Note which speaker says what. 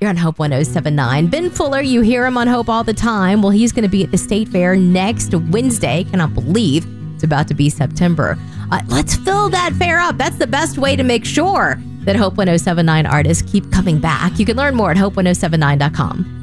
Speaker 1: You're on Hope 1079. Ben Fuller, you hear him on Hope all the time. Well, he's going to be at the State Fair next Wednesday. Cannot believe it's about to be September. Let's fill that fair up. That's the best way to make sure that Hope 1079 artists keep coming back. You can learn more at hope1079.com.